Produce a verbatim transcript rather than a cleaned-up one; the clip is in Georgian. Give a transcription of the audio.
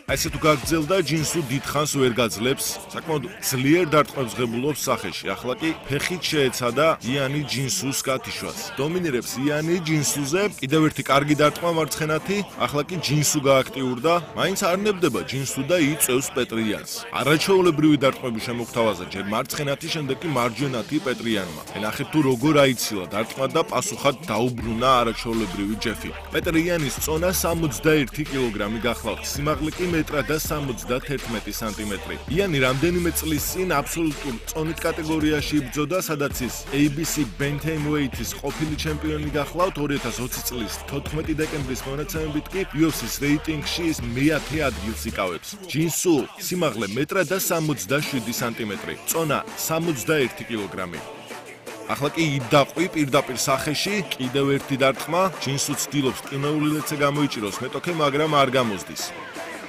ესე თუ გაგრძელდა ჯინსუ დიდხანს ვერ გაძლებს, საკმაოდ ძლიერ დარტყმებს ღებულობს სახეში. ახლა კი ფეხით შეეცადა იანი ჯინსუს გათიშვას. დომინირებს იანი ჯინსუზე, კიდევ ერთი კარგი დარტყმა მარცხენათი, ახლა კი ჯინსუ გააქტიურდა, მაინც არ ნებდება ჯინსუ და იწევს პეტრიანს. არაჩვეულებრივი დარტყმები შემოგთავაზა ჯერ მარცხენათი, შემდეგ კი მარჯვენათი პეტრიანმა. ნახეთ თუ როგორ აიცილა დარტყმა და პასუხად დაუბრუნა არაჩვეულებრივი ჯეფი. პეტრიანის წონა სამოცდაერთი კილოგრამი გახლავთ, სიმაღლე კი მეტრა და სამოცდაათერთმეტი სანტიმეტრი. იანი რამდენიმე წლის წინ აბსოლუტურ წონით კატეგორიაში იბრძოდა, სადაც ის A B C Bantamweight-ის ყოფილი ჩემპიონი გახლავთ, ორი ათას ოცი წლის თოთხმეტი დეკემბრის მონაცემებით კი U F C-ს რეიტინგში ის მეათე ადგილს იკავებს. ჯინსუ სიმაღლე მეტრა და სამოცდაშვიდი სანტიმეტრი, წონა სამოცდაერთი კილოგრამი. ახლა კი იდაყვი პირდაპირ სახეში, კიდევ ერთი დარტყმა, ჯინსუ ცდილობს ტკივნეული ლეცე გამოიჭიროს მეტოქე, მაგრამ არ გამოსდის.